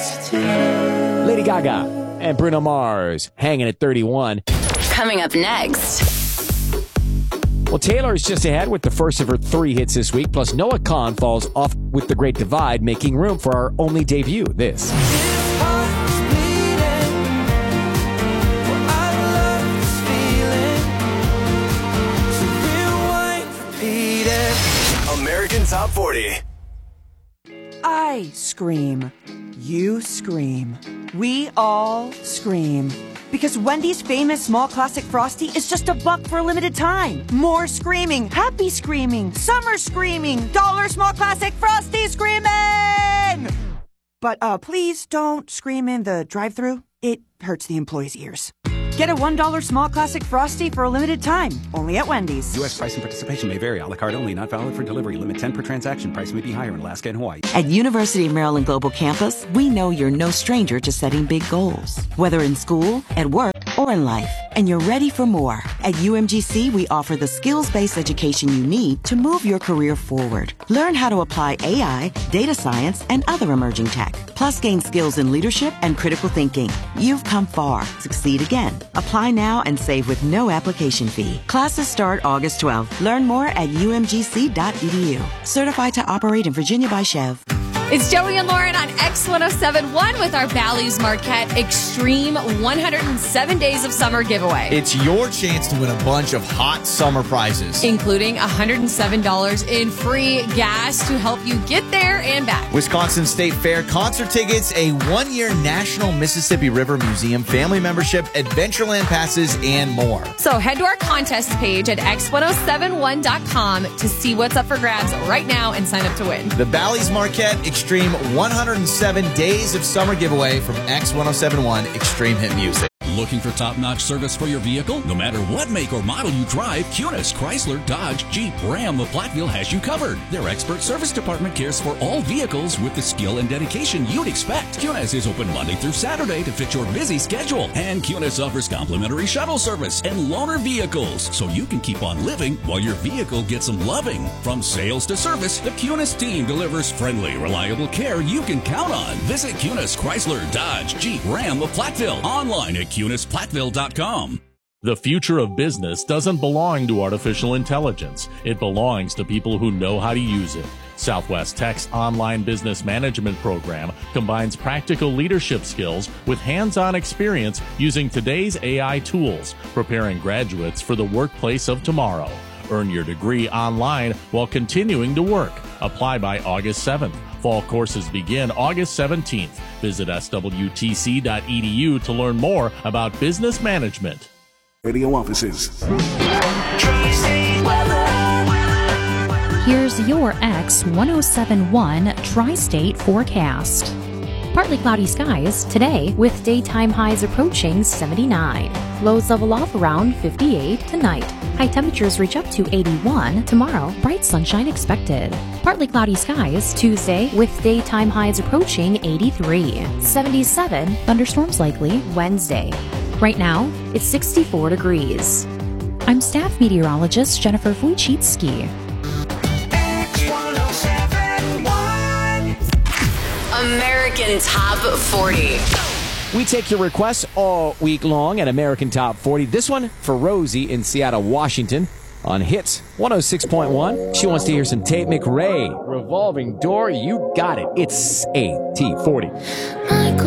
Lady Gaga and Bruno Mars hanging at 31. Coming up next. Well, Taylor is just ahead with the first of her 3 hits this week, plus Noah Kahan falls off with The Great Divide, making room for our only debut, this. American Top 40. I scream. You scream. We all scream. Because Wendy's famous small classic Frosty is just $1 for a limited time. More screaming, happy screaming, summer screaming, dollar small classic Frosty screaming! But please don't scream in the drive-thru. It hurts the employees' ears. Get a $1 small classic Frosty for a limited time, only at Wendy's. U.S. price and participation may vary. A la carte only, not valid for delivery. Limit 10 per transaction. Price may be higher in Alaska and Hawaii. At University of Maryland Global Campus, we know you're no stranger to setting big goals, whether in school, at work, or in life. And you're ready for more. At UMGC, we offer the skills-based education you need to move your career forward. Learn how to apply AI, data science, and other emerging tech. Plus, gain skills in leadership and critical thinking. You've come far. Succeed again. Apply now and save with no application fee. Classes start August 12th. Learn more at umgc.edu. Certified to operate in Virginia by Chev. It's Joey and Lauren on X1071 with our Bally's Marquette Extreme 107 Days of Summer giveaway. It's your chance to win a bunch of hot summer prizes, including $107 in free gas to help you get there and back. Wisconsin State Fair concert tickets, a 1-year National Mississippi River Museum family membership, Adventureland passes, and more. So head to our contest page at x1071.com to see what's up for grabs right now and sign up to win. The Bally's Marquette Extreme 107 Days of Summer giveaway from X1071 Extreme Hit Music. Looking for top-notch service for your vehicle? No matter what make or model you drive, Cunis, Chrysler, Dodge, Jeep, Ram, of Platteville has you covered. Their expert service department cares for all vehicles with the skill and dedication you'd expect. Cunis is open Monday through Saturday to fit your busy schedule. And Cunis offers complimentary shuttle service and loaner vehicles, so you can keep on living while your vehicle gets some loving. From sales to service, the Cunis team delivers friendly, reliable care you can count on. Visit Cunis, Chrysler, Dodge, Jeep, Ram of Platteville online at CunisPlatteville.com. The future of business doesn't belong to artificial intelligence. It belongs to people who know how to use it. Southwest Tech's online business management program combines practical leadership skills with hands-on experience using today's AI tools, preparing graduates for the workplace of tomorrow. Earn your degree online while continuing to work. Apply by August 7th. Fall courses begin August 17th. Visit swtc.edu to learn more about business management. Radio offices. Here's your X1071 Tri-State forecast. Partly cloudy skies today with daytime highs approaching 79. Lows level off around 58 tonight. High temperatures reach up to 81 tomorrow. Bright sunshine expected. Partly cloudy skies Tuesday with daytime highs approaching 83. 77. Thunderstorms likely Wednesday. Right now, it's 64 degrees. I'm staff meteorologist Jennifer Wojcicki. American Top 40. We take your requests all week long at American Top 40. This one for Rosie in Seattle, Washington on Hits 106.1. She wants to hear some Tate McRae. Revolving Door, you got it. It's a T40.